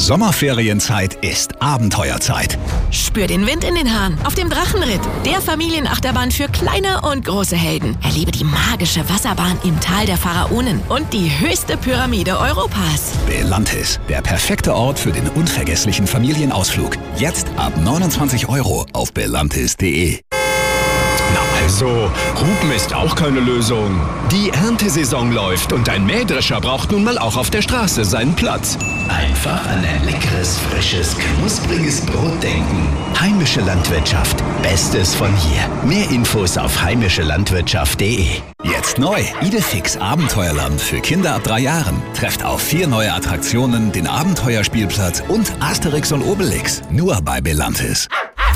Sommerferienzeit ist Abenteuerzeit. Spür den Wind in den Haaren auf dem Drachenritt, der Familienachterbahn für kleine und große Helden. Erlebe die magische Wasserbahn im Tal der Pharaonen und die höchste Pyramide Europas. Belantis, der perfekte Ort für den unvergesslichen Familienausflug. Jetzt ab 29 € auf belantis.de. Na also, Hupen ist auch keine Lösung. Die Erntesaison läuft und ein Mähdrescher braucht nun mal auch auf der Straße seinen Platz. Einfach an ein leckeres, frisches, knuspriges Brot denken. Heimische Landwirtschaft. Bestes von hier. Mehr Infos auf heimischelandwirtschaft.de. Jetzt neu. Idefix Abenteuerland für Kinder ab 3 Jahren. Trefft auf 4 neue Attraktionen, den Abenteuerspielplatz und Asterix und Obelix. Nur bei Belantis.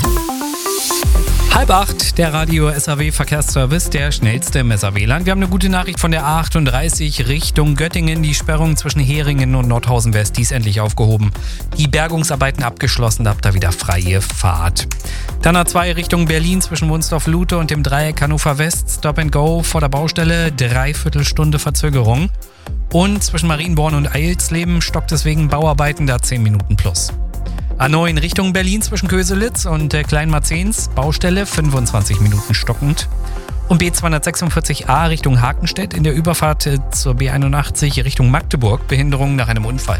7:30, der Radio SAW Verkehrsservice, der schnellste im SAW-Land. Wir haben eine gute Nachricht von der A38 Richtung Göttingen. Die Sperrung zwischen Heringen und Nordhausen West, die ist endlich aufgehoben. Die Bergungsarbeiten abgeschlossen, habt da wieder freie Fahrt. Dann A2 Richtung Berlin zwischen Wunsdorf-Lute und dem Dreieck Hannover West. Stop and Go vor der Baustelle, 3/4 Stunde Verzögerung. Und zwischen Marienborn und Eilsleben stockt es wegen Bauarbeiten, da 10 Minuten plus. A9 Richtung Berlin zwischen Köselitz und Kleinmarzens, Baustelle 25 Minuten stockend. Und B246a Richtung Hakenstedt in der Überfahrt zur B81 Richtung Magdeburg, Behinderung nach einem Unfall.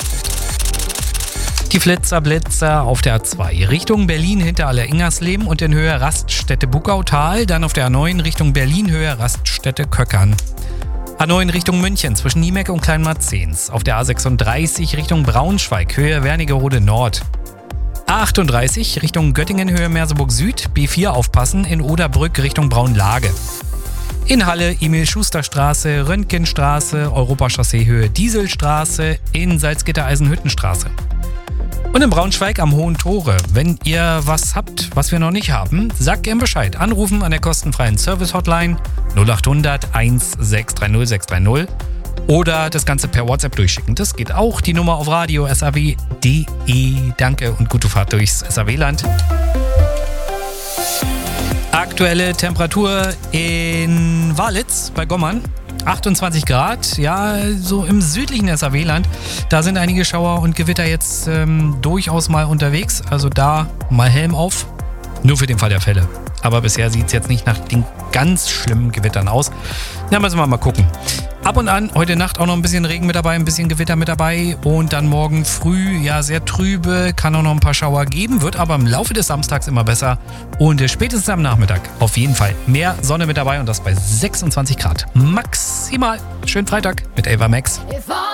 Die Blitzer auf der A2 Richtung Berlin hinter Alleringersleben und in Höhe Raststätte Buckautal, dann auf der A9 Richtung Berlin Höhe Raststätte Köckern. A9 Richtung München zwischen Niemeck und Kleinmarzens. Auf der A36 Richtung Braunschweig, Höhe Wernigerode Nord. A38 Richtung Göttingen, Höhe Merseburg Süd. B4 aufpassen in Oderbrück Richtung Braunlage. In Halle Emil-Schuster-Straße, Röntgenstraße, Europachaussee Höhe Dieselstraße, in Salzgitter-Eisenhüttenstraße. Und in Braunschweig am Hohen Tore. Wenn ihr was habt, was wir noch nicht haben, sagt gern Bescheid. Anrufen an der kostenfreien Service-Hotline 0800 1630 630 oder das Ganze per WhatsApp durchschicken. Das geht auch. Die Nummer auf Radio SAW.de. Danke und gute Fahrt durchs SAW-Land. Aktuelle Temperatur in Walitz bei Gommern. 28 Grad, ja, so im südlichen SAW-Land. Da sind einige Schauer und Gewitter jetzt durchaus mal unterwegs. Also da mal Helm auf, nur für den Fall der Fälle. Aber bisher sieht es jetzt nicht nach den ganz schlimmen Gewittern aus. Na, müssen wir mal gucken. Ab und an, heute Nacht auch noch ein bisschen Regen mit dabei, ein bisschen Gewitter mit dabei. Und dann morgen früh, ja, sehr trübe, kann auch noch ein paar Schauer geben. Wird aber im Laufe des Samstags immer besser. Und spätestens am Nachmittag auf jeden Fall mehr Sonne mit dabei. Und das bei 26 Grad maximal. Schönen Freitag mit Ava Max.